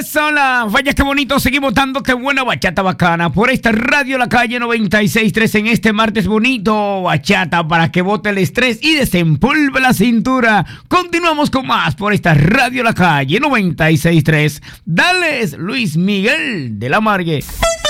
Hola, vaya qué bonito, seguimos dándote buena bachata bacana por esta radio La Calle 96.3 en este martes bonito, bachata para que bote el estrés y desempolve la cintura. Continuamos con más por esta radio La Calle 96.3. Dale, Luis Miguel de la Margue.